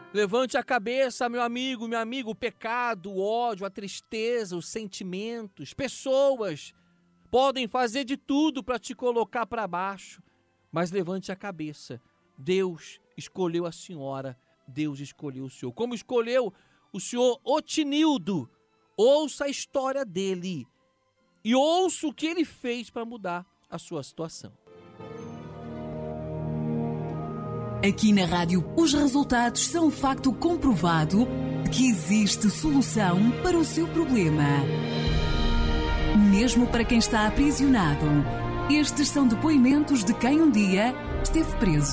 Levante a cabeça, meu amigo, o pecado, o ódio, a tristeza, os sentimentos, pessoas podem fazer de tudo para te colocar para baixo, mas levante a cabeça. Deus escolheu a senhora, Deus escolheu o senhor. Como escolheu o senhor Otinildo, ouça a história dele e ouça o que ele fez para mudar a sua situação. Aqui na rádio, os resultados são um facto comprovado de que existe solução para o seu problema. Mesmo para quem está aprisionado, estes são depoimentos de quem um dia esteve preso.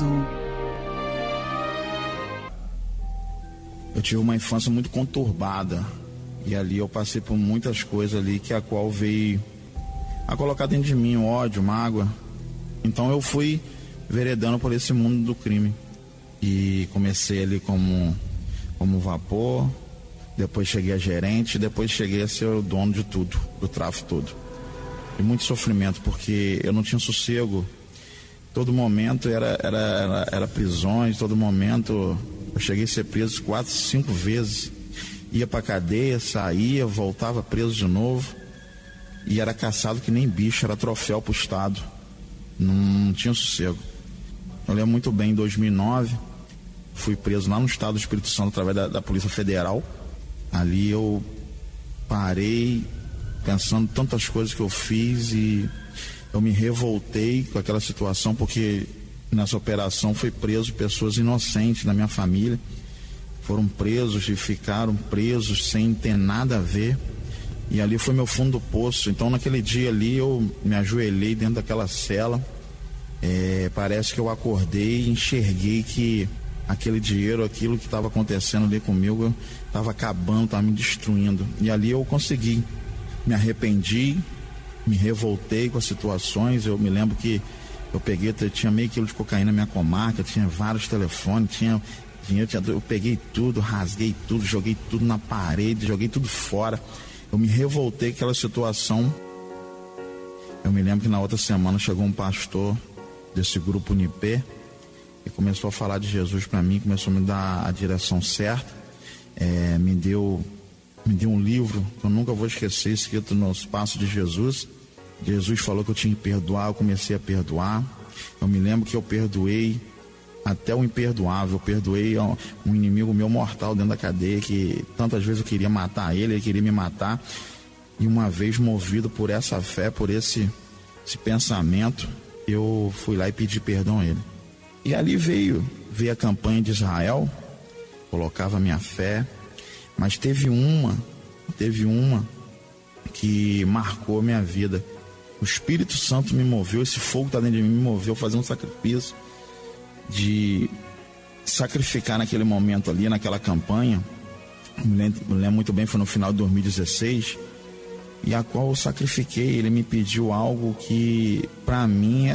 Eu tive uma infância muito conturbada e ali eu passei por muitas coisas ali que a qual veio a colocar dentro de mim ódio, mágoa. Então eu fui veredando por esse mundo do crime e comecei ali como vapor, depois cheguei a gerente, depois cheguei a ser o dono de tudo, do tráfico todo. E muito sofrimento porque eu não tinha sossego, todo momento era prisões, todo momento eu cheguei a ser preso 4, 5 vezes, ia pra cadeia, saía, voltava preso de novo e era caçado que nem bicho, era troféu pro Estado, não tinha sossego. Eu lembro muito bem, em 2009, fui preso lá no estado do Espírito Santo através da Polícia Federal. Ali eu parei pensando tantas coisas que eu fiz e eu me revoltei com aquela situação, porque nessa operação foi preso pessoas inocentes da minha família. Foram presos e ficaram presos sem ter nada a ver. E ali foi meu fundo do poço. Então naquele dia ali eu me ajoelhei dentro daquela cela. Parece que eu acordei e enxerguei que aquele dinheiro, aquilo que estava acontecendo ali comigo, estava acabando, estava me destruindo. E ali eu consegui, me arrependi, me revoltei com as situações. Eu me lembro que eu tinha meio quilo de cocaína na minha comarca, tinha vários telefones, tinha dinheiro, eu peguei tudo, rasguei tudo, joguei tudo na parede, joguei tudo fora. Eu me revoltei com aquela situação. Eu me lembro que na outra semana chegou um pastor desse grupo Unipê e começou a falar de Jesus para mim, começou a me dar a direção certa, me deu um livro que eu nunca vou esquecer, escrito nos Passos de Jesus. Jesus falou que eu tinha que perdoar, eu comecei a perdoar. Eu me lembro que eu perdoei até o imperdoável, eu perdoei um inimigo meu mortal dentro da cadeia, que tantas vezes eu queria matar ele queria me matar, e uma vez movido por essa fé, por esse pensamento, eu fui lá e pedi perdão a ele. E ali veio a campanha de Israel, colocava minha fé, mas teve uma que marcou a minha vida. O Espírito Santo me moveu, esse fogo que está dentro de mim me moveu a fazer um sacrifício, de sacrificar naquele momento ali, naquela campanha. Me lembro muito bem, foi no final de 2016, e a qual eu sacrifiquei. Ele me pediu algo que para mim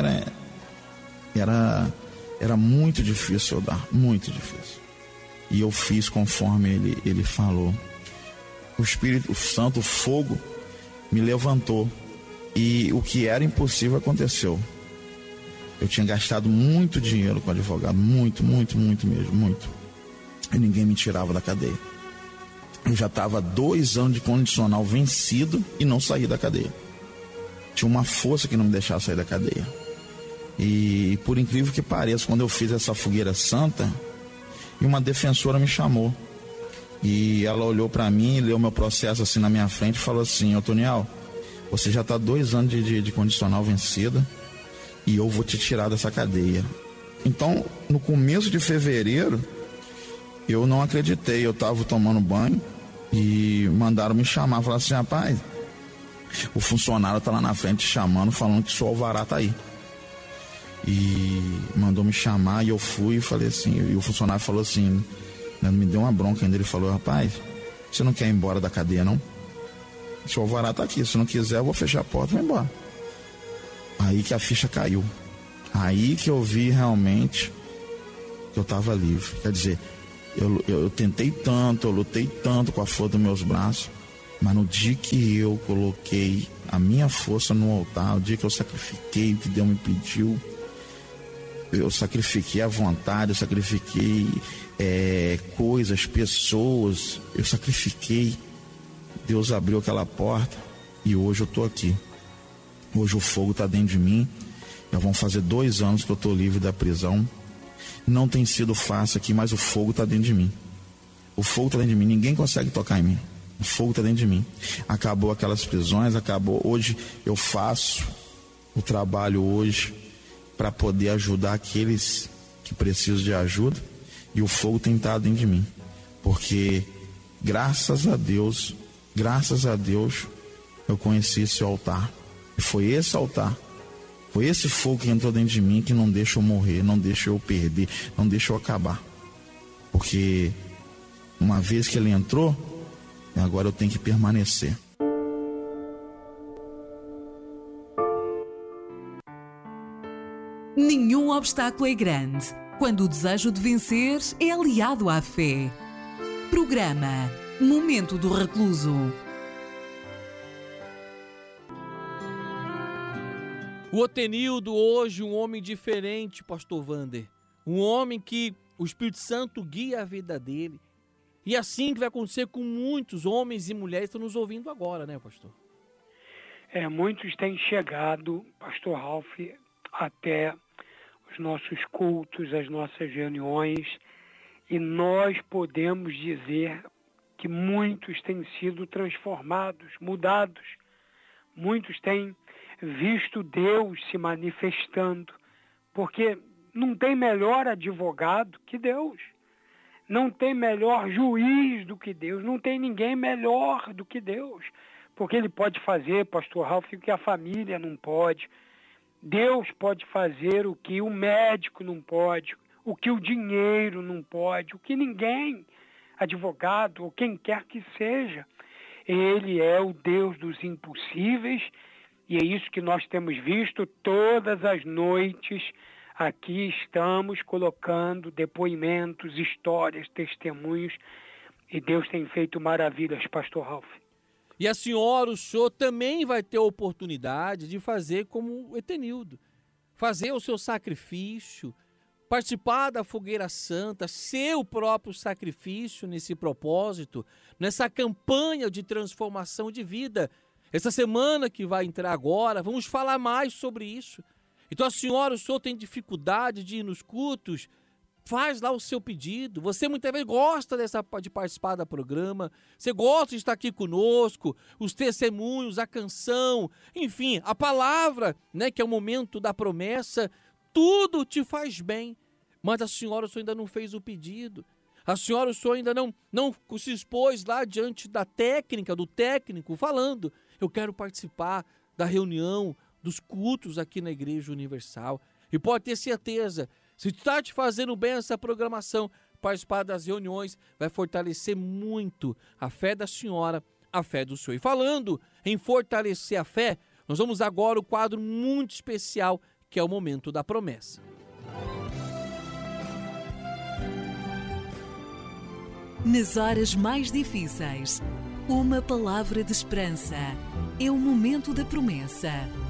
era muito difícil eu dar, muito difícil. E eu fiz conforme ele falou. O Espírito Santo, o fogo, me levantou. E o que era impossível aconteceu. Eu tinha gastado muito dinheiro com advogado, muito mesmo, muito. E ninguém me tirava da cadeia. Eu já estava 2 anos de condicional vencido e não saí da cadeia. Tinha uma força que não me deixava sair da cadeia. E por incrível que pareça, quando eu fiz essa fogueira santa, uma defensora me chamou. E ela olhou para mim, leu meu processo assim na minha frente e falou assim: ô Toniel, você já está 2 anos de condicional vencida e eu vou te tirar dessa cadeia. Então, no começo de fevereiro, eu não acreditei. Eu estava tomando banho e mandaram me chamar. Falaram assim: rapaz, o funcionário está lá na frente te chamando, falando que seu alvará está aí. E mandou me chamar e eu fui e falei assim, e o funcionário falou assim, né, me deu uma bronca ainda. Ele falou: rapaz, você não quer ir embora da cadeia não? Seu alvará está aqui, se não quiser eu vou fechar a porta e vou embora. Aí que a ficha caiu, aí que eu vi realmente que eu estava livre. Quer dizer, eu tentei tanto, eu lutei tanto com a força dos meus braços, mas no dia que eu coloquei a minha força no altar, o dia que eu sacrifiquei, que Deus me pediu, eu sacrifiquei a vontade, eu sacrifiquei coisas, pessoas, eu sacrifiquei. Deus abriu aquela porta e hoje eu estou aqui. Hoje o fogo está dentro de mim. Já vão fazer 2 anos que eu estou livre da prisão. Não tem sido fácil aqui, mas o fogo está dentro de mim. O fogo está dentro de mim, ninguém consegue tocar em mim. O fogo está dentro de mim. Acabou aquelas prisões, acabou. Hoje eu faço o trabalho hoje para poder ajudar aqueles que precisam de ajuda. E o fogo tem estado dentro de mim. Porque graças a Deus, eu conheci esse altar. E foi esse altar, foi esse fogo que entrou dentro de mim que não deixa eu morrer, não deixa eu perder, não deixa eu acabar. Porque uma vez que ele entrou, agora eu tenho que permanecer. Nenhum obstáculo é grande quando o desejo de vencer é aliado à fé. Programa Momento do Recluso. O Otenildo hoje, um homem diferente, pastor Wander. Um homem que o Espírito Santo guia a vida dele. E assim que vai acontecer com muitos homens e mulheres que estão nos ouvindo agora, né, pastor? Muitos têm chegado, pastor Ralph, até os nossos cultos, as nossas reuniões, e nós podemos dizer que muitos têm sido transformados, mudados. Muitos têm visto Deus se manifestando, porque não tem melhor advogado que Deus, não tem melhor juiz do que Deus, não tem ninguém melhor do que Deus, porque Ele pode fazer, pastor Ralph, o que a família não pode. Deus pode fazer o que o médico não pode, o que o dinheiro não pode, o que ninguém, advogado ou quem quer que seja. Ele é o Deus dos impossíveis. E é isso que nós temos visto todas as noites. Aqui estamos colocando depoimentos, histórias, testemunhos. E Deus tem feito maravilhas, pastor Ralph. E a senhora, o senhor, também vai ter a oportunidade de fazer como o Etenildo. Fazer o seu sacrifício, participar da fogueira santa, ser o próprio sacrifício nesse propósito, nessa campanha de transformação de vida. Essa semana que vai entrar agora, vamos falar mais sobre isso. Então a senhora, o senhor tem dificuldade de ir nos cultos, faz lá o seu pedido. Você muitas vezes gosta de participar do programa, você gosta de estar aqui conosco, os testemunhos, a canção, enfim, a palavra, né, que é o momento da promessa, tudo te faz bem. Mas a senhora, o senhor ainda não fez o pedido. A senhora, o senhor ainda não se expôs lá diante da técnica, do técnico, falando: eu quero participar da reunião, dos cultos aqui na Igreja Universal. E pode ter certeza, se está te fazendo bem essa programação, participar das reuniões vai fortalecer muito a fé da senhora, a fé do senhor. E falando em fortalecer a fé, nós vamos agora ao quadro muito especial, que é o Momento da Promessa. Nas horas mais difíceis, uma palavra de esperança. É o Momento da Promessa.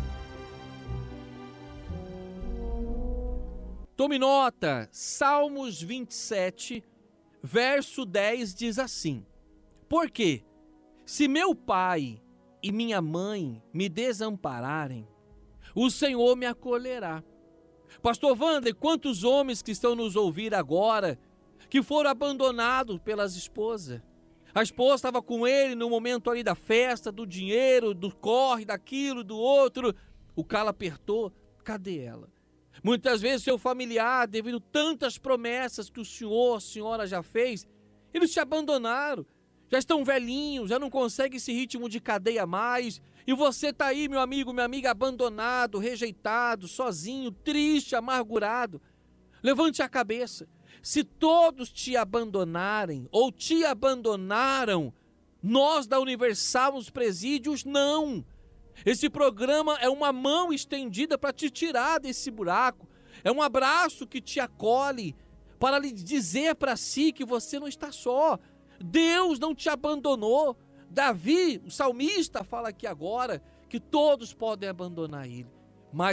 Tome nota, Salmos 27, verso 10 diz assim: porque se meu pai e minha mãe me desampararem, o Senhor me acolherá. Pastor Wander, quantos homens que estão nos ouvindo agora, que foram abandonados pelas esposas? A esposa estava com ele no momento ali da festa, do dinheiro, do corre, daquilo, do outro. O calo apertou, cadê ela? Muitas vezes seu familiar, devido a tantas promessas que o senhor, a senhora já fez, eles te abandonaram. Já estão velhinhos, já não conseguem esse ritmo de cadeia mais. E você está aí, meu amigo, minha amiga, abandonado, rejeitado, sozinho, triste, amargurado. Levante a cabeça. Se todos te abandonarem ou te abandonaram, nós da Universal, os presídios, não. Esse programa é uma mão estendida para te tirar desse buraco. É um abraço que te acolhe para lhe dizer para si que você não está só. Deus não te abandonou. Davi, o salmista, fala aqui agora que todos podem abandonar ele, mas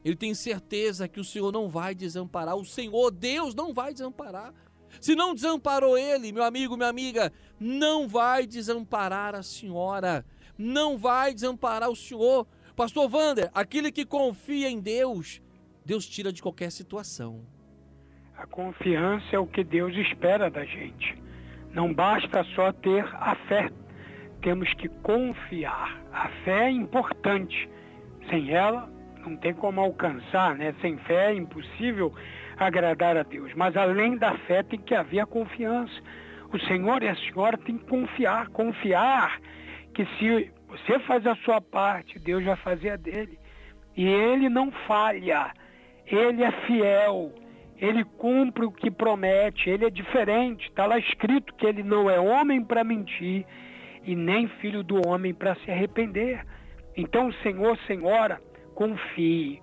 ele tem certeza que o Senhor não vai desamparar. O Senhor, Deus, não vai desamparar. Se não desamparou ele, meu amigo, minha amiga, não vai desamparar a senhora. Não vai desamparar o senhor. Pastor Wander, aquele que confia em Deus, Deus tira de qualquer situação. A confiança é o que Deus espera da gente. Não basta só ter a fé. Temos que confiar. A fé é importante. Sem ela, não tem como alcançar, né? Sem fé é impossível agradar a Deus. Mas além da fé tem que haver a confiança. O Senhor e a senhora têm que confiar. Confiar que se você faz a sua parte, Deus vai fazer a dele. E Ele não falha. Ele é fiel. Ele cumpre o que promete. Ele é diferente. Está lá escrito que Ele não é homem para mentir e nem filho do homem para se arrepender. Então, Senhor, Senhora, confie,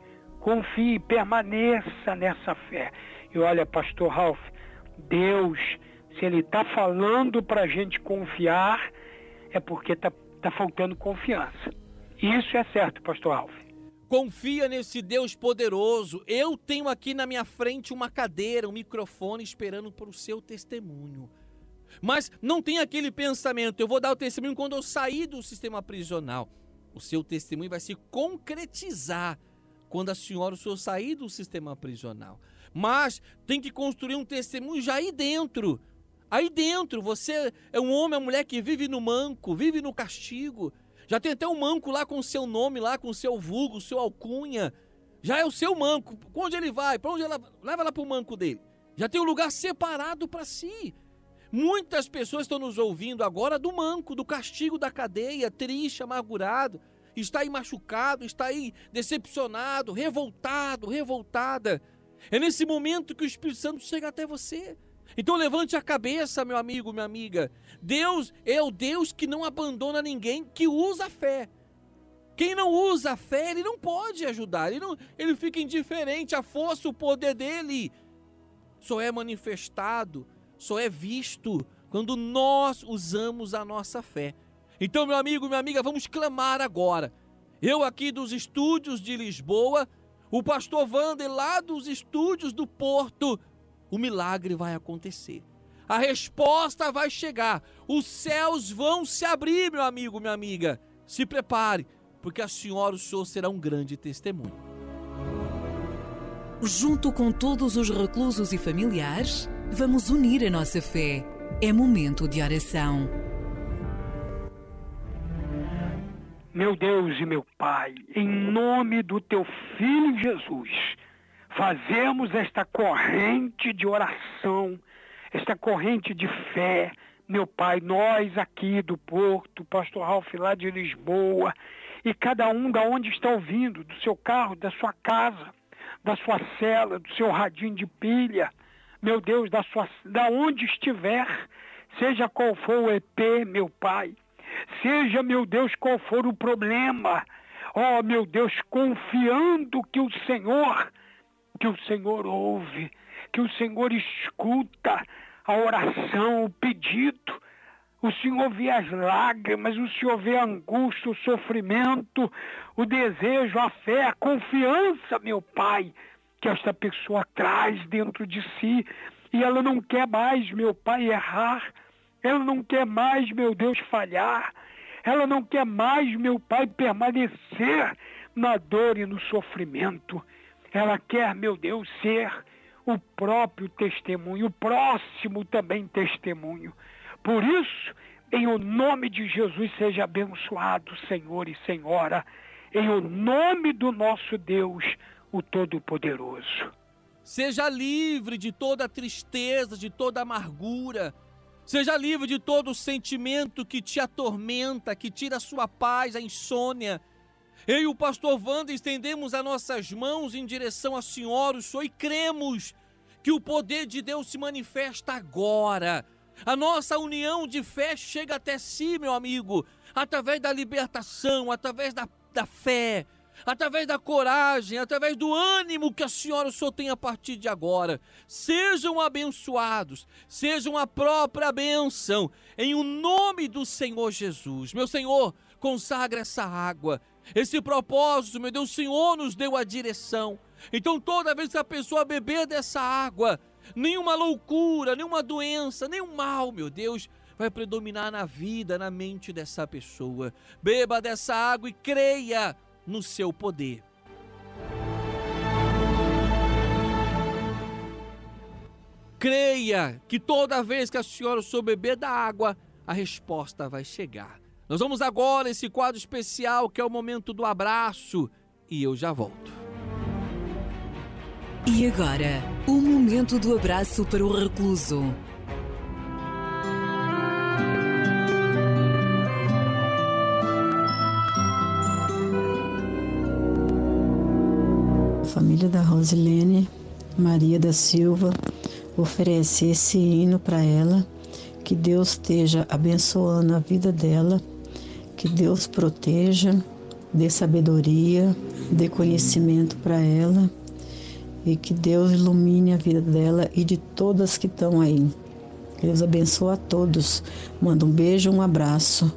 permaneça nessa fé. E olha, pastor Ralph, Deus, se Ele está falando para a gente confiar, é porque está faltando confiança. Isso é certo, pastor Ralph. Confia nesse Deus poderoso. Eu tenho aqui na minha frente uma cadeira, um microfone esperando por o seu testemunho. Mas não tem aquele pensamento, eu vou dar o testemunho quando eu sair do sistema prisional. O seu testemunho vai se concretizar quando a senhora ou o senhor sair do sistema prisional. Mas tem que construir um testemunho já aí dentro. Aí dentro, você é um homem, uma mulher que vive no manco, vive no castigo. Já tem até um manco lá com o seu nome, lá com o seu vulgo, o seu alcunha. Já é o seu manco. Onde ele vai? Para onde ela leva lá para o manco dele? Já tem um lugar separado para si. Muitas pessoas estão nos ouvindo agora do manco, do castigo da cadeia, triste, amargurado, está aí machucado, está aí decepcionado, revoltado, revoltada. É nesse momento que o Espírito Santo chega até você. Então levante a cabeça, meu amigo, minha amiga. Deus é o Deus que não abandona ninguém, que usa a fé. Quem não usa a fé, ele não pode ajudar, ele fica indiferente. A força, o poder dele só é manifestado, só é visto quando nós usamos a nossa fé. Então, meu amigo, minha amiga, vamos clamar agora. Eu aqui dos estúdios de Lisboa, o pastor Wander lá dos estúdios do Porto, o milagre vai acontecer. A resposta vai chegar. Os céus vão se abrir, meu amigo, minha amiga. Se prepare, porque a senhora, o senhor será um grande testemunho. Junto com todos os reclusos e familiares, vamos unir a nossa fé. É momento de oração. Meu Deus e meu Pai, em nome do Teu Filho Jesus, fazemos esta corrente de oração, esta corrente de fé. Meu Pai, nós aqui do Porto, pastor Ralph lá de Lisboa, e cada um da onde está ouvindo, do seu carro, da sua casa, da sua cela, do seu radinho de pilha, meu Deus, da onde estiver, seja qual for o EP, meu Pai, seja, meu Deus, qual for o problema, ó, meu Deus, confiando que o Senhor ouve, que o Senhor escuta a oração, o pedido. O Senhor vê as lágrimas, o Senhor vê a angústia, o sofrimento, o desejo, a fé, a confiança, meu Pai, que esta pessoa traz dentro de si. E ela não quer mais, meu Pai, errar. Ela não quer mais, meu Deus, falhar. Ela não quer mais, meu Pai, permanecer na dor e no sofrimento. Ela quer, meu Deus, ser o próprio testemunho, o próximo também testemunho. Por isso, em o nome de Jesus, seja abençoado, Senhor e Senhora, em o nome do nosso Deus, o Todo-Poderoso. Seja livre de toda tristeza, de toda amargura. Seja livre de todo sentimento que te atormenta, que tira a sua paz, a insônia. Eu e o pastor Wander estendemos as nossas mãos em direção à senhora, o senhor, e cremos que o poder de Deus se manifesta agora. A nossa união de fé chega até si, meu amigo, através da libertação, através da fé, através da coragem, através do ânimo que a senhora e o senhor tem a partir de agora. Sejam abençoados, sejam a própria bênção, em o nome do Senhor Jesus. Meu Senhor, consagra essa água, Esse propósito, meu Deus, o Senhor nos deu a direção. Então toda vez que a pessoa beber dessa água, nenhuma loucura, nenhuma doença, nenhum mal, meu Deus, vai predominar na vida, na mente dessa pessoa. Beba dessa água e creia no seu poder. Creia que toda vez que a senhora for beber da água, a resposta vai chegar. Nós vamos agora a esse quadro especial que é o momento do abraço e eu já volto. E agora, o momento do abraço para o recluso. A família da Rosilene Maria da Silva oferece esse hino para ela, que Deus esteja abençoando a vida dela, que Deus proteja, dê sabedoria, dê conhecimento para ela e que Deus ilumine a vida dela e de todas que estão aí. Deus abençoe a todos. Manda um beijo, um abraço.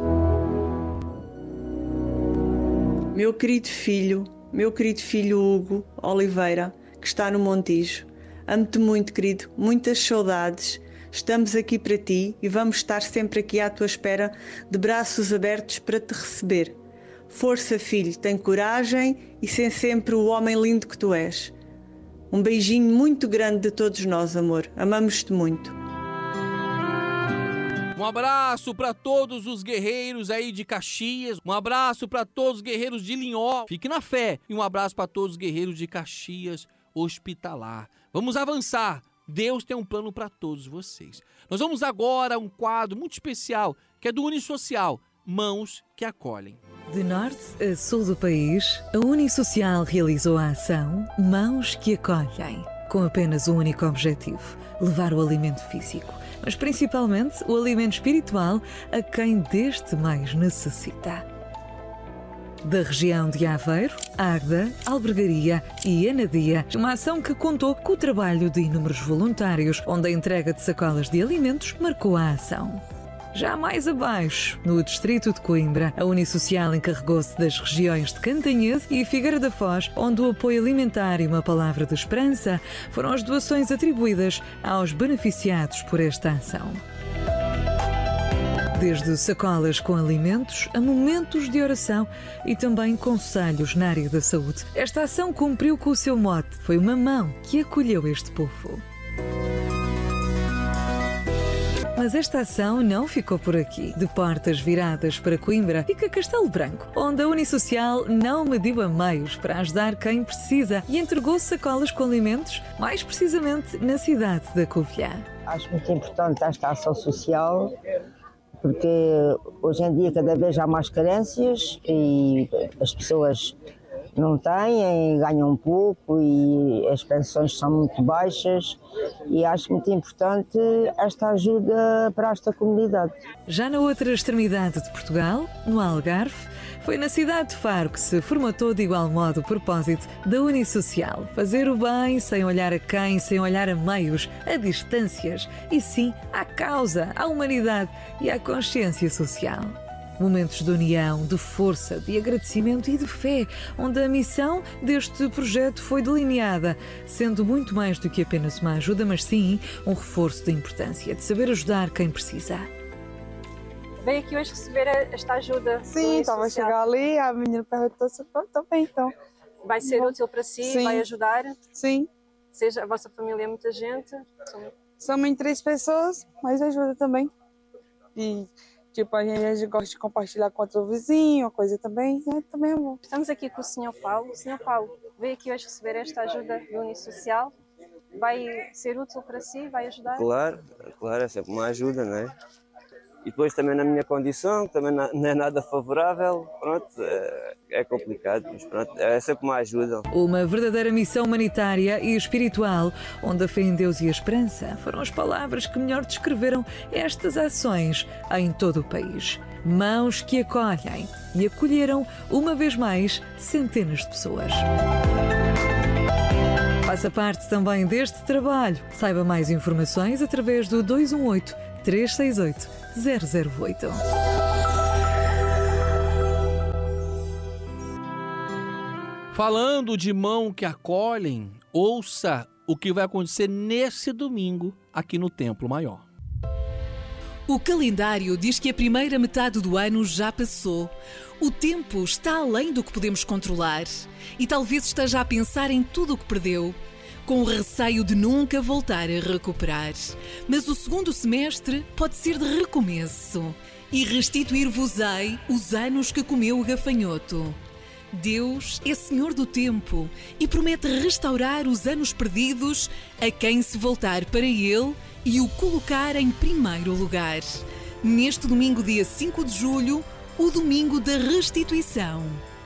Meu querido filho Hugo Oliveira, que está no Montijo, amo-te muito, querido, muitas saudades. Estamos aqui para ti e vamos estar sempre aqui à tua espera, de braços abertos para te receber. Força, filho, tem coragem e sê sempre o homem lindo que tu és. Um beijinho muito grande de todos nós, amor. Amamos-te muito. Um abraço para todos os guerreiros aí de Caxias, um abraço para todos os guerreiros de Linhó, fique na fé, e um abraço para todos os guerreiros de Caxias Hospitalar. Vamos avançar, Deus tem um plano para todos vocês. Nós vamos agora a um quadro muito especial, que é do Unisocial, Mãos que Acolhem. De norte a sul do país, a Unisocial realizou a ação Mãos que Acolhem, com apenas um único objetivo: levar o alimento físico, mas principalmente o alimento espiritual a quem deste mais necessita. Da região de Aveiro, Águeda, Albergaria e Anadia, uma ação que contou com o trabalho de inúmeros voluntários, onde a entrega de sacolas de alimentos marcou a ação. Já mais abaixo, no distrito de Coimbra, a Unisocial encarregou-se das regiões de Cantanhede e Figueira da Foz, onde o apoio alimentar e uma palavra de esperança foram as doações atribuídas aos beneficiados por esta ação. Desde sacolas com alimentos a momentos de oração e também conselhos na área da saúde, esta ação cumpriu com o seu mote. Foi uma mão que acolheu este povo. Mas esta ação não ficou por aqui. De portas viradas para Coimbra, fica Castelo Branco, onde a Unisocial não mediu a meios para ajudar quem precisa e entregou sacolas com alimentos, mais precisamente na cidade da Covilhã. Acho muito importante esta ação social, porque hoje em dia cada vez há mais carências e as pessoas não têm, ganham pouco e as pensões são muito baixas e acho muito importante esta ajuda para esta comunidade. Já na outra extremidade de Portugal, no Algarve, foi na cidade de Faro que se formatou de igual modo o propósito da Unisocial: fazer o bem sem olhar a quem, sem olhar a meios, a distâncias, e sim à causa, à humanidade e à consciência social. Momentos de união, de força, de agradecimento e de fé, onde a missão deste projeto foi delineada, sendo muito mais do que apenas uma ajuda, mas sim um reforço da importância de saber ajudar quem precisa. Veio aqui hoje receber esta ajuda? Sim, estava a chegar ali, a menina perguntou se estou bem, então. Vai ser útil para si? Sim. Vai ajudar? Sim. Seja a vossa família é muita gente? Somos em 3 pessoas, mas ajuda também. E tipo, a gente gosta de compartilhar com outro vizinho, coisa também, também é bom. Estamos aqui com o Sr. Paulo. O Sr. Paulo veio aqui hoje receber esta ajuda do Unisocial. Vai ser útil para si? Vai ajudar? Claro, é sempre uma ajuda, não é? E depois também na minha condição, também não é nada favorável, pronto, é complicado, mas pronto, é sempre uma ajuda. Uma verdadeira missão humanitária e espiritual, onde a fé em Deus e a esperança foram as palavras que melhor descreveram estas ações em todo o país. Mãos que acolhem, e acolheram, uma vez mais, centenas de pessoas. Faça parte também deste trabalho. Saiba mais informações através do 218-368-008. Falando de mão que acolhem, ouça o que vai acontecer nesse domingo aqui no Templo Maior. O calendário diz que a primeira metade do ano já passou. O tempo está além do que podemos controlar e talvez esteja a pensar em tudo o que perdeu, com o receio de nunca voltar a recuperar. Mas o segundo semestre pode ser de recomeço e restituir-vos-ei os anos que comeu o gafanhoto. Deus é Senhor do tempo e promete restaurar os anos perdidos a quem se voltar para Ele e o colocar em primeiro lugar. Neste domingo, dia 5 de julho, o domingo da restituição.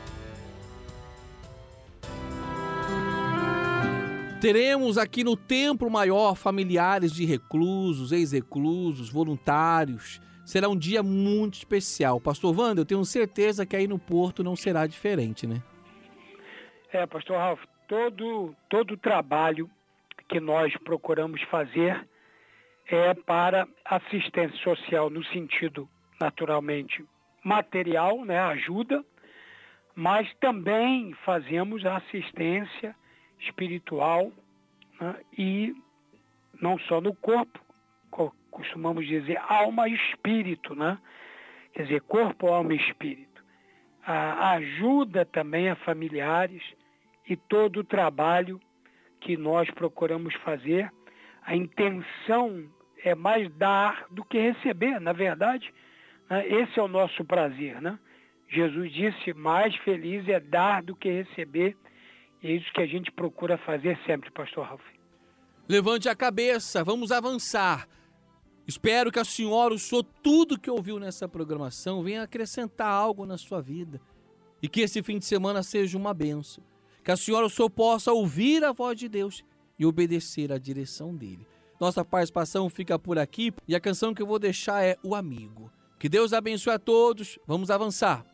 Teremos aqui no Templo Maior familiares de reclusos, ex-reclusos, voluntários. Será um dia muito especial. Pastor Wander, eu tenho certeza que aí no Porto não será diferente, né? Pastor Ralf, todo o trabalho que nós procuramos fazer é para assistência social no sentido, naturalmente, material, né, ajuda, mas também fazemos a assistência espiritual, né, e não só no corpo, costumamos dizer alma e espírito, né? Quer dizer, corpo, alma e espírito. A ajuda também a familiares e todo o trabalho que nós procuramos fazer, a intenção é mais dar do que receber, na verdade, né? Esse é o nosso prazer, né? Jesus disse, mais feliz é dar do que receber, e é isso que a gente procura fazer sempre, Pastor Ralf. Levante a cabeça, vamos avançar. Espero que a senhora, o senhor, tudo que ouviu nessa programação, venha acrescentar algo na sua vida. E que esse fim de semana seja uma bênção. Que a senhora, o senhor, possa ouvir a voz de Deus e obedecer à direção dele. Nossa participação fica por aqui e a canção que eu vou deixar é O Amigo. Que Deus abençoe a todos. Vamos avançar.